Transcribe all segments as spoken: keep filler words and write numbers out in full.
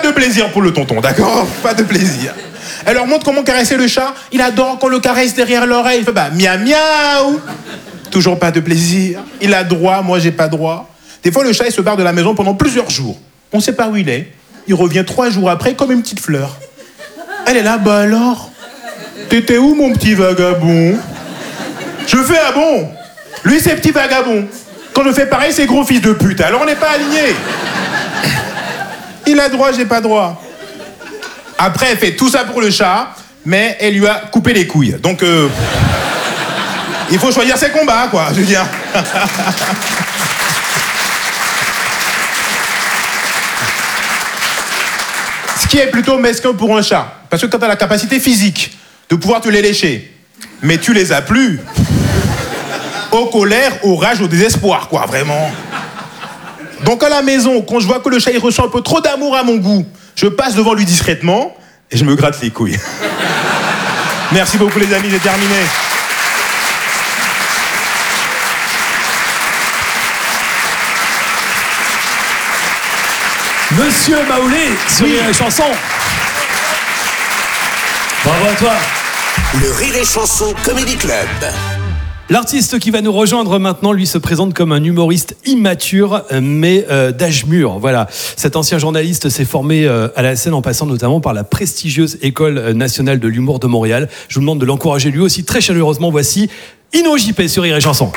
de plaisir pour le tonton, d'accord? Pas de plaisir. Elle leur montre comment caresser le chat. Il adore qu'on le caresse derrière l'oreille. Il fait bah miaou miaou. Toujours pas de plaisir. Il a droit, moi j'ai pas droit. Des fois le chat il se barre de la maison pendant plusieurs jours. On sait pas où il est. Il revient trois jours après comme une petite fleur. Elle est là, bah alors? T'étais où mon petit vagabond? Je fais ah bon? Lui c'est petit vagabond. Quand je fais pareil c'est gros fils de pute. Alors on n'est pas alignés. Il a droit, j'ai pas droit. Après, elle fait tout ça pour le chat, mais elle lui a coupé les couilles. Donc, euh, il faut choisir ses combats, quoi, je veux dire. Ce qui est plutôt mesquin pour un chat. Parce que quand tu as la capacité physique de pouvoir te les lécher, mais tu les as plus, aux colères, aux rages, au désespoir, quoi, vraiment. Donc à la maison, quand je vois que le chat il ressent un peu trop d'amour à mon goût, je passe devant lui discrètement et je me gratte les couilles. Merci beaucoup les amis, j'ai terminé. Monsieur Maoulé sur Oui. les chansons. Bravo à toi. Le Rire et Chanson Comedy Club. L'artiste qui va nous rejoindre maintenant, lui, se présente comme un humoriste immature, mais euh, d'âge mûr. Voilà. Cet ancien journaliste s'est formé euh, à la scène en passant notamment par la prestigieuse École nationale de l'humour de Montréal. Je vous demande de l'encourager lui aussi très chaleureusement. Voici Ino J P sur Rire et Chanson.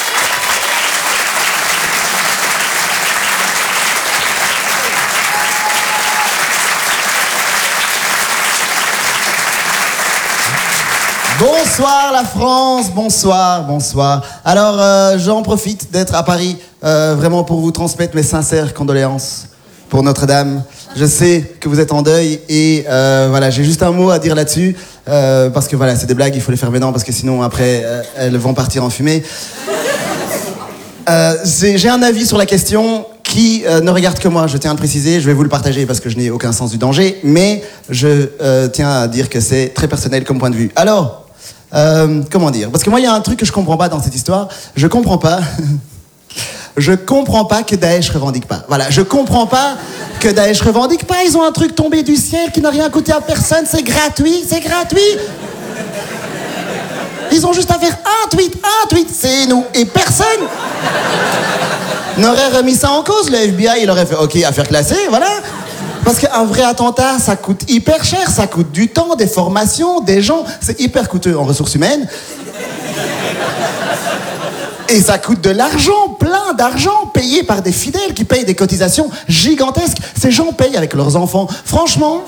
Bonsoir la France, bonsoir, bonsoir. Alors euh, j'en profite d'être à Paris euh, vraiment pour vous transmettre mes sincères condoléances pour Notre-Dame. Je sais que vous êtes en deuil et euh, voilà, j'ai juste un mot à dire là-dessus euh, parce que voilà, c'est des blagues, il faut les faire maintenant parce que sinon après euh, elles vont partir en fumée. Euh, j'ai un avis sur la question qui euh, ne regarde que moi, je tiens à le préciser, je vais vous le partager parce que je n'ai aucun sens du danger, mais je euh, tiens à dire que c'est très personnel comme point de vue. Alors, Euh, comment dire? Parce que moi, il y a un truc que je comprends pas dans cette histoire. Je comprends pas. je comprends pas que Daesh revendique pas. Voilà, je comprends pas que Daesh revendique pas. Ils ont un truc tombé du ciel qui n'a rien coûté à personne. C'est gratuit, c'est gratuit. Ils ont juste à faire un tweet, un tweet, c'est nous. Et personne n'aurait remis ça en cause. Le F B I, il aurait fait OK, affaire classée, voilà. Parce qu'un vrai attentat, ça coûte hyper cher, ça coûte du temps, des formations, des gens. C'est hyper coûteux en ressources humaines. Et ça coûte de l'argent, plein d'argent, payé par des fidèles qui payent des cotisations gigantesques. Ces gens payent avec leurs enfants. Franchement,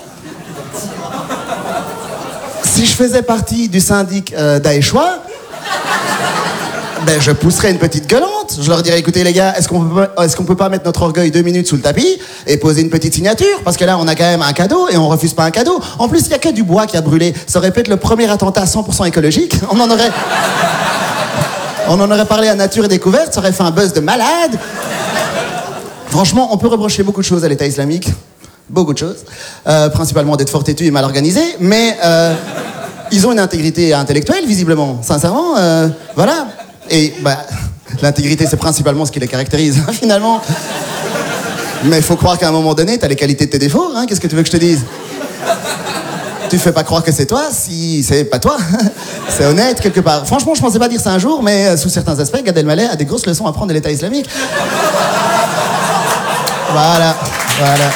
si je faisais partie du syndic euh, Daeshois, ben, je pousserais une petite gueulante. Je leur dirais, écoutez les gars, est-ce qu'on peut pas, est-ce qu'on peut pas mettre notre orgueil deux minutes sous le tapis et poser une petite signature? Parce que là, on a quand même un cadeau et on refuse pas un cadeau. En plus, il y a que du bois qui a brûlé. Ça aurait pu être le premier attentat cent pour cent écologique. On en aurait... On en aurait parlé à Nature et Découverte, ça aurait fait un buzz de malade. Franchement, on peut reprocher beaucoup de choses à l'État islamique. Beaucoup de choses. Euh, principalement d'être fort têtu et mal organisé. Mais euh, ils ont une intégrité intellectuelle, visiblement. Sincèrement, euh, voilà. Et bah, l'intégrité, c'est principalement ce qui les caractérise, hein, finalement. Mais il faut croire qu'à un moment donné, t'as les qualités de tes défauts. Hein, qu'est-ce que tu veux que je te dise? Tu fais pas croire que c'est toi si c'est pas toi. C'est honnête, quelque part. Franchement, je pensais pas dire ça un jour, mais euh, sous certains aspects, Gad Elmaleh a des grosses leçons à prendre de l'État islamique. Voilà, voilà.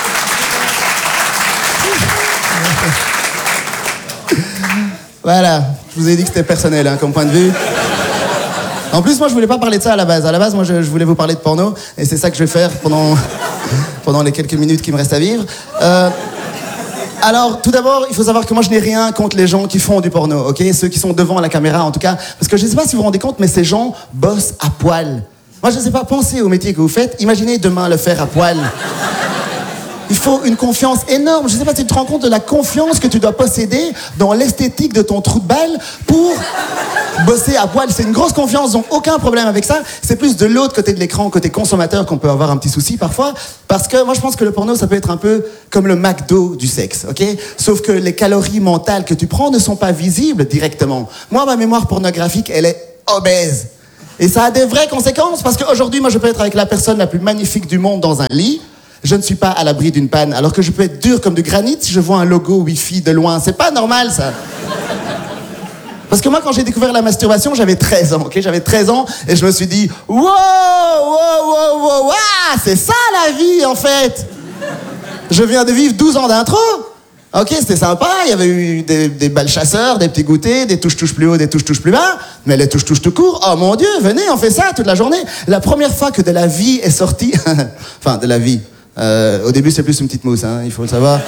Voilà, je vous ai dit que c'était personnel, hein, comme point de vue. En plus, moi, je voulais pas parler de ça à la base. À la base, moi, je, je voulais vous parler de porno, et c'est ça que je vais faire pendant, pendant les quelques minutes qui me restent à vivre. Euh... Alors, tout d'abord, il faut savoir que moi, je n'ai rien contre les gens qui font du porno, ok? Ceux qui sont devant la caméra, en tout cas. Parce que je ne sais pas si vous vous rendez compte, mais ces gens bossent à poil. Moi, je ne sais pas, pensez au métier que vous faites. Imaginez demain le faire à poil. Il faut une confiance énorme. Je ne sais pas si tu te rends compte de la confiance que tu dois posséder dans l'esthétique de ton trou de balle pour bosser à poil. C'est une grosse confiance, donc aucun problème avec ça. C'est plus de l'autre côté de l'écran, côté consommateur, qu'on peut avoir un petit souci parfois. Parce que moi, je pense que le porno, ça peut être un peu comme le McDo du sexe, ok? Sauf que les calories mentales que tu prends ne sont pas visibles directement. Moi, ma mémoire pornographique, elle est obèse. Et ça a des vraies conséquences, parce qu'aujourd'hui, moi, je peux être avec la personne la plus magnifique du monde dans un lit. je ne suis pas à l'abri d'une panne, alors que je peux être dur comme du granit si je vois un logo Wi-Fi de loin. C'est pas normal, ça. Parce que moi, quand j'ai découvert la masturbation, j'avais treize ans, ok? J'avais treize ans, et je me suis dit, wow, wow, wow, wow, wow, c'est ça la vie, en fait! Je viens de vivre douze ans d'intro. Ok, c'était sympa, il y avait eu des, des balles chasseurs, des petits goûters, des touches-touches plus haut, des touches-touches plus bas, mais les touches-touches tout court, oh mon Dieu, venez, on fait ça toute la journée. La première fois que de la vie est sortie, enfin, de la vie, euh, au début c'est plus une petite mousse, hein, il faut le savoir.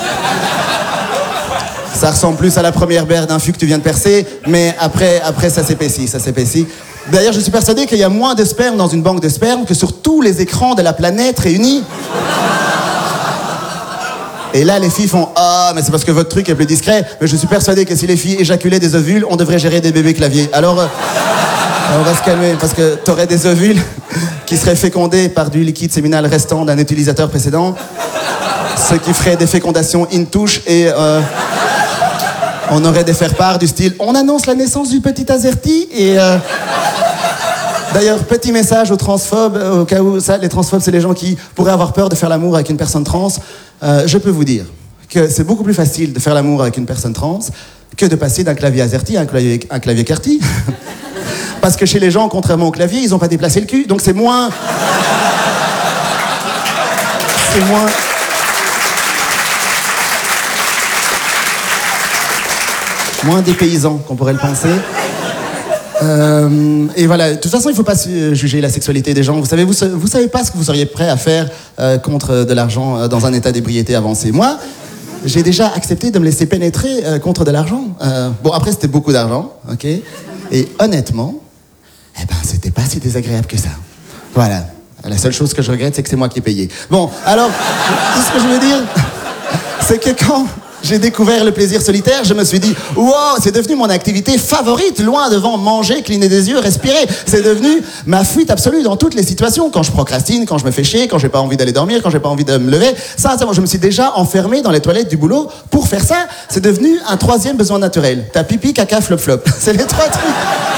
Ça ressemble plus à la première berre d'un fût que tu viens de percer, mais après, après ça s'épaissit, ça s'épaissit. D'ailleurs, je suis persuadé qu'il y a moins de sperme dans une banque de sperme que sur tous les écrans de la planète réunis. Et là, les filles font « Ah, mais c'est parce que votre truc est plus discret. » Mais je suis persuadé que si les filles éjaculaient des ovules, on devrait gérer des bébés claviers. Alors, euh, on va se calmer, parce que t'aurais des ovules qui seraient fécondés par du liquide séminal restant d'un utilisateur précédent, ce qui ferait des fécondations in touche, et euh, on aurait des faire-part du style « On annonce la naissance du petit Azerty » et... Euh, D'ailleurs, petit message aux transphobes, au cas où ça, les transphobes, c'est les gens qui pourraient avoir peur de faire l'amour avec une personne trans. Euh, je peux vous dire que c'est beaucoup plus facile de faire l'amour avec une personne trans que de passer d'un clavier AZERTY à un clavier, un clavier QWERTY. Parce que chez les gens, contrairement au clavier, ils n'ont pas déplacé le cul, donc c'est moins... C'est moins... Moins dépaysant qu'on pourrait le penser. Euh, et voilà, de toute façon, il ne faut pas juger la sexualité des gens. Vous savez, vous, vous savez pas ce que vous seriez prêt à faire euh, contre de l'argent euh, dans un état d'ébriété avancé. Moi, j'ai déjà accepté de me laisser pénétrer euh, contre de l'argent. Euh, bon, après, c'était beaucoup d'argent, ok? Et honnêtement, eh ben, c'était pas si désagréable que ça. Voilà. La seule chose que je regrette, c'est que c'est moi qui ai payé. Bon, alors, tout ce que je veux dire, c'est que quand... j'ai découvert le plaisir solitaire, je me suis dit « Wow, c'est devenu mon activité favorite, loin devant manger, cligner des yeux, respirer. C'est devenu ma fuite absolue dans toutes les situations. Quand je procrastine, quand je me fais chier, quand j'ai pas envie d'aller dormir, quand j'ai pas envie de me lever. Ça, ça, moi, je me suis déjà enfermé dans les toilettes du boulot pour faire ça. C'est devenu un troisième besoin naturel. T'as pipi, caca, flop-flop. C'est les trois trucs.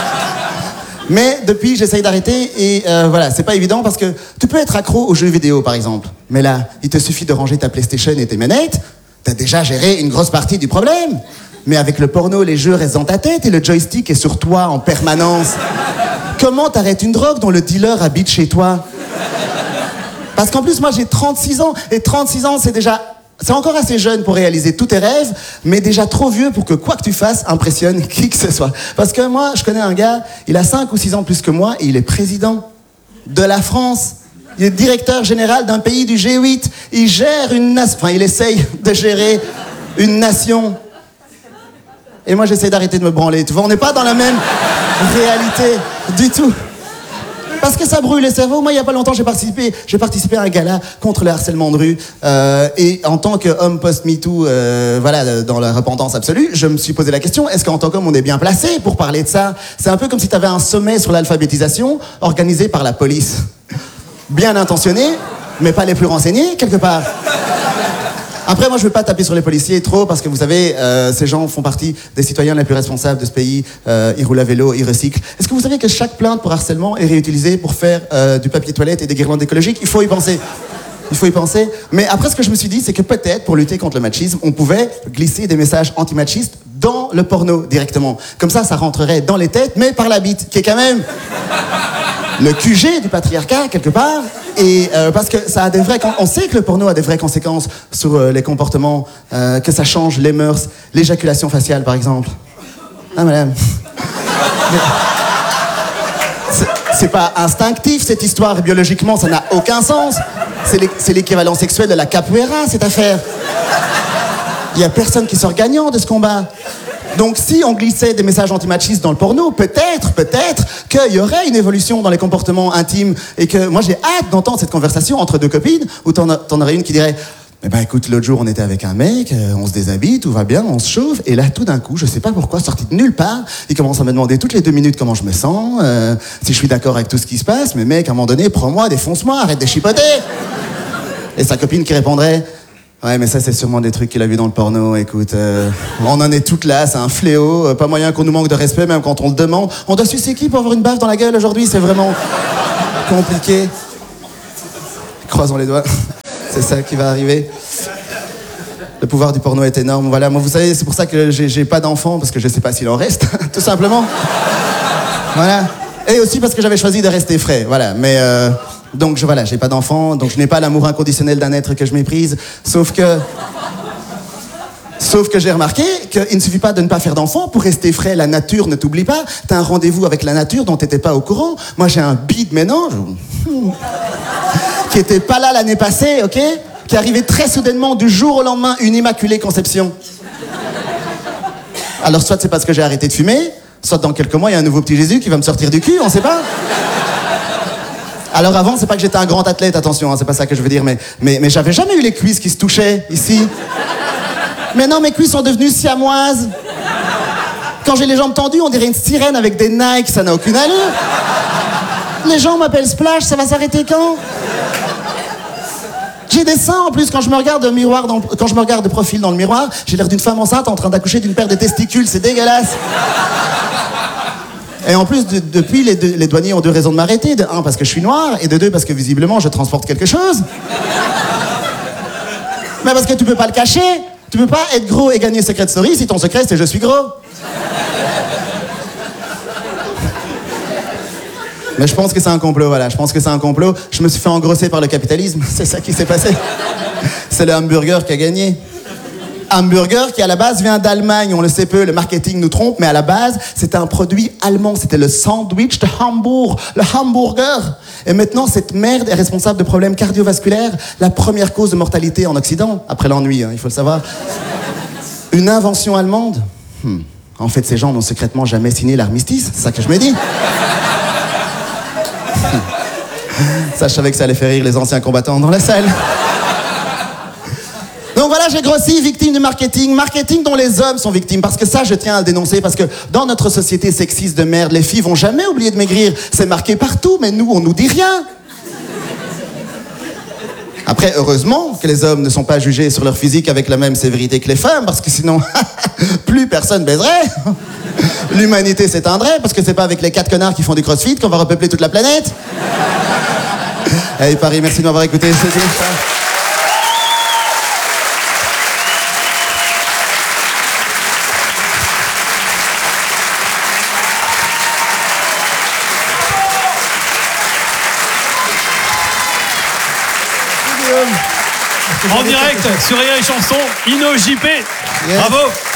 Mais depuis, j'essaye d'arrêter et euh, voilà, c'est pas évident parce que tu peux être accro aux jeux vidéo, par exemple. Mais là, il te suffit de ranger ta PlayStation et tes manettes. T'as déjà géré une grosse partie du problème. Mais avec le porno, les jeux restent dans ta tête et le joystick est sur toi en permanence. Comment t'arrêtes une drogue dont le dealer habite chez toi? Parce qu'en plus, moi, j'ai trente-six ans. Et trente-six ans, c'est déjà... C'est encore assez jeune pour réaliser tous tes rêves, mais déjà trop vieux pour que quoi que tu fasses impressionne qui que ce soit. Parce que moi, je connais un gars, il a cinq ou six ans plus que moi et il est président de la France. Il est directeur général d'un pays du G huit. Il gère une nation... Enfin, il essaye de gérer une nation. Et moi, j'essaie d'arrêter de me branler. Tu vois, on n'est pas dans la même réalité du tout. Parce que ça brûle les cerveaux. Moi, il n'y a pas longtemps, j'ai participé, j'ai participé à un gala contre le harcèlement de rue. Euh, et en tant qu'homme post-MeToo, euh, voilà, dans la repentance absolue, je me suis posé la question, est-ce qu'en tant qu'homme, on est bien placé pour parler de ça? C'est un peu comme si tu avais un sommet sur l'alphabétisation organisé par la police. Bien intentionnés, mais pas les plus renseignés, quelque part. Après, moi, je veux pas taper sur les policiers trop, parce que vous savez, euh, ces gens font partie des citoyens les plus responsables de ce pays. Euh, ils roulent à vélo, ils recyclent. Est-ce que vous savez que chaque plainte pour harcèlement est réutilisée pour faire euh, du papier toilette et des guirlandes écologiques? Il faut y penser. Il faut y penser. Mais après, ce que je me suis dit, c'est que peut-être, pour lutter contre le machisme, on pouvait glisser des messages anti-machistes dans le porno, directement. Comme ça, ça rentrerait dans les têtes, mais par la bite, qui est quand même... le Q G du patriarcat, quelque part, et euh, parce que ça a des vrais... On sait que le porno a des vraies conséquences sur euh, les comportements, euh, que ça change les mœurs, l'éjaculation faciale, par exemple. Ah, madame. C'est pas instinctif, cette histoire, et biologiquement, ça n'a aucun sens. C'est l'équivalent sexuel de la capoeira, cette affaire. Il y a personne qui sort gagnant de ce combat. Donc si on glissait des messages antimachistes dans le porno, peut-être, peut-être qu'il y aurait une évolution dans les comportements intimes et que moi j'ai hâte d'entendre cette conversation entre deux copines où t'en, t'en aurais une qui dirait « Eh ben écoute, l'autre jour on était avec un mec, euh, on se déshabille, tout va bien, on se chauffe et là tout d'un coup, je sais pas pourquoi, sorti de nulle part, il commence à me demander toutes les deux minutes comment je me sens, euh, si je suis d'accord avec tout ce qui se passe, mais mec, à un moment donné, prends-moi, défonce-moi, arrête de chipoter !» Et sa copine qui répondrait « Ouais, mais ça, c'est sûrement des trucs qu'il a vu dans le porno. Écoute, euh, on en est toutes là, c'est un fléau. Euh, pas moyen qu'on nous manque de respect, même quand on le demande. On doit sucer qui pour avoir une baffe dans la gueule aujourd'hui? C'est vraiment compliqué. Croisons les doigts. C'est ça qui va arriver. Le pouvoir du porno est énorme. Voilà, moi, vous savez, c'est pour ça que j'ai, j'ai pas d'enfant, parce que je sais pas s'il en reste, tout simplement. Voilà. Et aussi parce que j'avais choisi de rester frais, voilà. Mais euh, donc, je, voilà, j'ai pas d'enfant, donc je n'ai pas l'amour inconditionnel d'un être que je méprise. Sauf que... Sauf que j'ai remarqué qu'il ne suffit pas de ne pas faire d'enfant. Pour rester frais, la nature ne t'oublie pas. T'as un rendez-vous avec la nature dont t'étais pas au courant. Moi, j'ai un bide ménage qui était pas là l'année passée, ok? Qui arrivait très soudainement du jour au lendemain, une immaculée conception. Alors, soit c'est parce que j'ai arrêté de fumer, soit dans quelques mois, il y a un nouveau petit Jésus qui va me sortir du cul, on sait pas. Alors avant, c'est pas que j'étais un grand athlète, attention, hein, c'est pas ça que je veux dire, mais, mais, mais j'avais jamais eu les cuisses qui se touchaient, ici. Mais non, mes cuisses sont devenues siamoises. Quand j'ai les jambes tendues, on dirait une sirène avec des Nike, ça n'a aucune allure. Les gens m'appellent Splash, ça va s'arrêter quand? J'ai des seins en plus, quand je me regarde de miroir dans, quand je me regarde de profil dans le miroir, j'ai l'air d'une femme enceinte en train d'accoucher d'une paire de testicules, c'est dégueulasse. Et en plus, de, depuis, les, deux, les douaniers ont deux raisons de m'arrêter. De un, parce que je suis noir, et de deux, parce que visiblement, je transporte quelque chose. Mais parce que tu peux pas le cacher. Tu peux pas être gros et gagner Secret Story si ton secret c'est je suis gros. Mais je pense que c'est un complot, voilà. Je pense que c'est un complot. Je me suis fait engrosser par le capitalisme. C'est ça qui s'est passé. C'est le hamburger qui a gagné. Hamburger qui à la base vient d'Allemagne, on le sait peu, le marketing nous trompe, mais à la base c'était un produit allemand, c'était le sandwich de Hambourg, le hamburger. Et maintenant cette merde est responsable de problèmes cardiovasculaires, la première cause de mortalité en Occident, après l'ennui, hein, il faut le savoir. Une invention allemande. hmm. En fait ces gens n'ont secrètement jamais signé l'armistice, c'est ça que je me dis. Ça je savais que ça allait faire rire les anciens combattants dans la salle. Donc voilà, j'ai grossi, victime du marketing. Marketing dont les hommes sont victimes. Parce que ça, je tiens à le dénoncer. Parce que dans notre société sexiste de merde, les filles vont jamais oublier de maigrir. C'est marqué partout, mais nous, on nous dit rien. Après, heureusement que les hommes ne sont pas jugés sur leur physique avec la même sévérité que les femmes. Parce que sinon, plus personne baiserait. L'humanité s'éteindrait. Parce que c'est pas avec les quatre connards qui font du crossfit qu'on va repeupler toute la planète. Hey Paris, merci de m'avoir écouté. C'était ça. En direct sur Rire et Chanson, Ino J P. Yes. Bravo.